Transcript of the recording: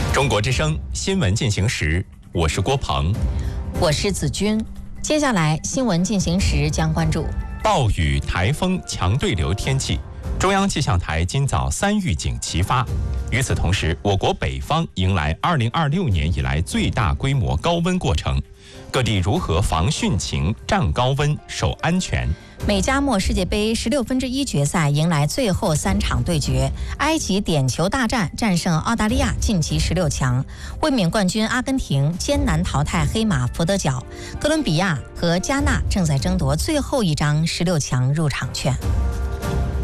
中国之声新闻进行时，我是郭鹏， 我是子君。接下来新闻进行时将关注暴雨、台风、强对流天气。中央气象台今早3预警齐发。与此同时，我国北方迎来2026年以来最大规模高温过程，各地如何防汛情、战高温、守安全？ 美加墨世界杯1/16决赛迎来最后3场对决，埃及点球大战战胜澳大利亚晋级16强，卫冕冠军阿根廷艰难淘汰黑马佛得角，哥伦比亚和加纳正在争夺最后一张16强入场券。